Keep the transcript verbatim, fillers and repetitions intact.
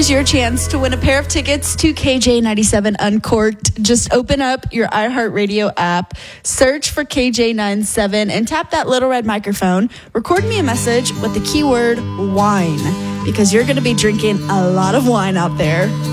Here's your chance to win a pair of tickets to K J ninety-seven Uncorked. Just open up your iHeartRadio app, search for K J ninety-seven, and tap that little red microphone. Record me a message with the keyword wine, because you're going to be drinking a lot of wine out there.